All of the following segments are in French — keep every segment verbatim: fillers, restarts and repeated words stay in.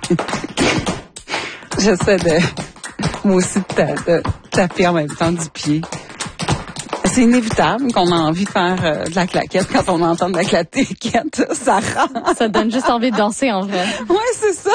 J'essaie de, moi aussi, de, ta, de taper en même temps du pied. C'est inévitable qu'on a envie de faire euh, de la claquette quand on entend de la claquette. Ça rend. Ça donne juste envie de danser, en vrai. Ouais, c'est ça.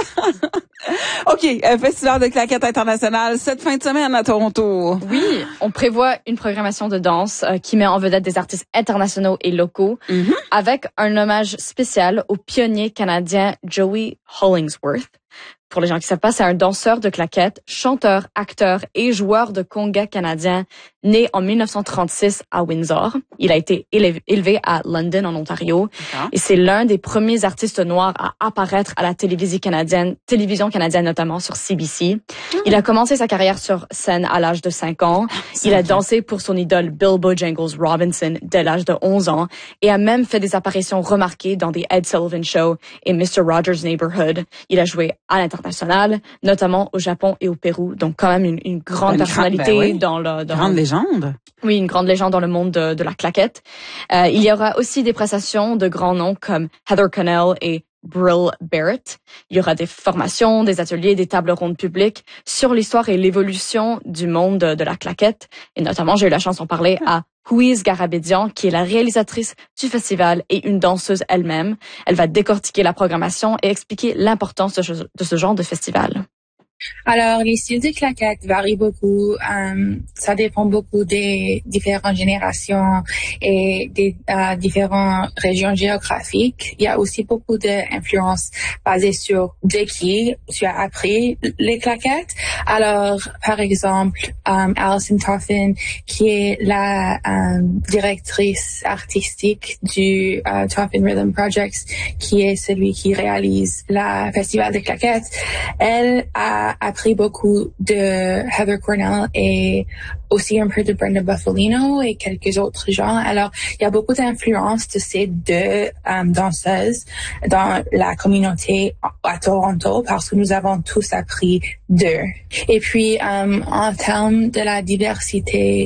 OK, euh, Festival de claquettes international cette fin de semaine à Toronto. Oui, on prévoit une programmation de danse euh, qui met en vedette des artistes internationaux et locaux, mm-hmm. avec un hommage spécial au pionnier canadien Joey Hollingsworth. Pour les gens qui savent pas, c'est un danseur de claquettes, chanteur, acteur et joueur de conga canadien, né en dix-neuf cent trente-six à Windsor. Il a été élevé à London, en Ontario. Okay. Et c'est l'un des premiers artistes noirs à apparaître à la télévision canadienne, télévision canadienne notamment sur C B C. Mmh. Il a commencé sa carrière sur scène à l'âge de cinq ans. C'est il a dansé pour son idole Bill Bojangles Robinson dès l'âge de onze ans et a même fait des apparitions remarquées dans The Ed Sullivan Show et mister Rogers' Neighborhood. Il a joué à l'international, notamment au Japon et au Pérou. Donc quand même une, une grande une personnalité grande, ben oui. dans le... Dans grande légende. Oui, une grande légende dans le monde de, de la claquette. Euh, il y aura aussi des prestations de grands noms comme Heather Connell et Brill Barrett. Il y aura des formations, des ateliers, des tables rondes publiques sur l'histoire et l'évolution du monde de, de la claquette. Et notamment, j'ai eu la chance d'en parler à Louise Garabédian, qui est la réalisatrice du festival et une danseuse elle-même. Elle va décortiquer la programmation et expliquer l'importance de, de ce genre de festival. Alors, les styles de claquettes varient beaucoup. Um, ça dépend beaucoup des différentes générations et des uh, différentes régions géographiques. Il y a aussi beaucoup d'influences basées sur de qui tu as appris les claquettes. Alors, par exemple, um, Alison Toffin, qui est la um, directrice artistique du uh, Toffin Rhythm Projects, qui est celui qui réalise le festival de claquettes, elle a appris beaucoup de Heather Cornell et aussi un peu de Brenda Buffalino et quelques autres gens. Alors, il y a beaucoup d'influence de ces deux um, danseuses dans la communauté à Toronto parce que nous avons tous appris d'eux. Et puis, um, en termes de la diversité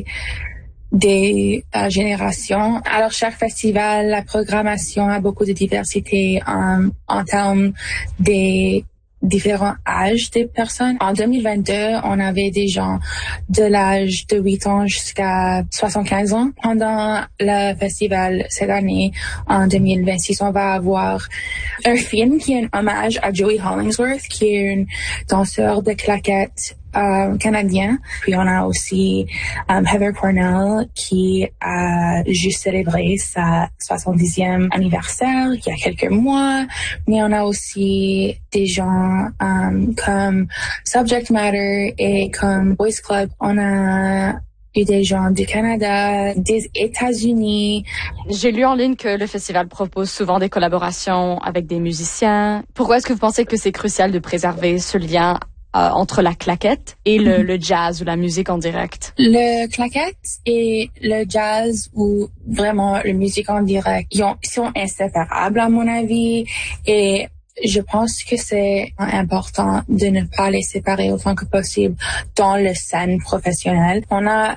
des euh, générations. Alors, chaque festival, la programmation a beaucoup de diversité um, en termes des différents âges des personnes. En deux mille vingt-deux, on avait des gens de l'âge de huit ans jusqu'à soixante-quinze ans. Pendant le festival cette année, en deux mille vingt-six, on va avoir un film qui est un hommage à Joey Hollingsworth, qui est un danseur de claquettes Euh, canadien. Puis on a aussi um, Heather Cornell qui a juste célébré sa soixante-dixième anniversaire il y a quelques mois. Mais on a aussi des gens um, comme Subject Matter et comme Boys Club. On a eu des gens du Canada, des États-Unis. J'ai lu en ligne que le festival propose souvent des collaborations avec des musiciens. Pourquoi est-ce que vous pensez que c'est crucial de préserver ce lien Euh, entre la claquette et le, le jazz ou la musique en direct? Le claquette et le jazz ou vraiment la musique en direct, ils ont, sont inséparables à mon avis et je pense que c'est important de ne pas les séparer autant que possible dans le scène professionnelle. On a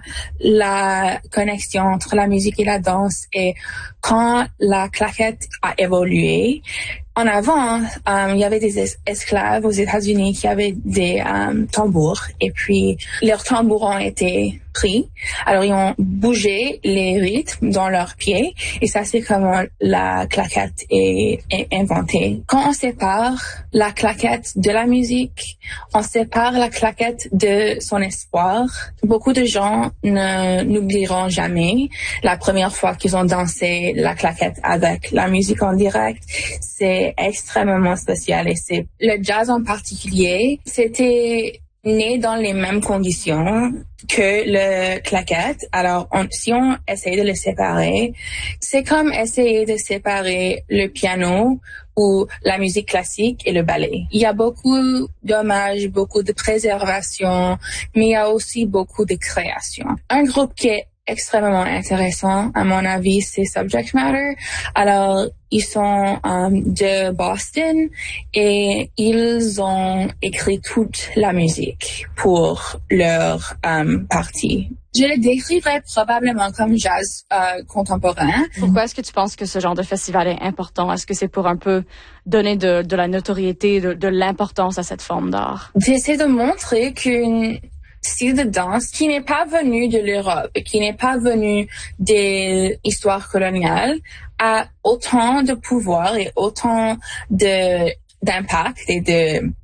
la connexion entre la musique et la danse et quand la claquette a évolué, en avant, um, il y avait des es- esclaves aux États-Unis qui avaient des um, tambours et puis leurs tambours ont été pris. Alors ils ont bougé les rythmes dans leurs pieds et ça c'est comment la claquette est, est inventée. Quand on sépare la claquette de la musique, on sépare la claquette de son espoir. Beaucoup de gens ne n'oublieront jamais la première fois qu'ils ont dansé la claquette avec la musique en direct. C'est extrêmement spécial et c'est le jazz en particulier. C'était né dans les mêmes conditions que le claquette. Alors, on, si on essaye de les séparer, c'est comme essayer de séparer le piano ou la musique classique et le ballet. Il y a beaucoup d'hommages, beaucoup de préservation, mais il y a aussi beaucoup de création. Un groupe qui est extrêmement intéressant, à mon avis, c'est Subject Matter. Alors, ils sont um, de Boston et ils ont écrit toute la musique pour leur um, partie. Je le décrirais probablement comme jazz euh, contemporain. Pourquoi est-ce que tu penses que ce genre de festival est important? Est-ce que c'est pour un peu donner de, de la notoriété, de, de l'importance à cette forme d'art? C'est de montrer qu'un style de danse qui n'est pas venu de l'Europe, qui n'est pas venu des histoires coloniales, a autant de pouvoir et autant de d'impact et de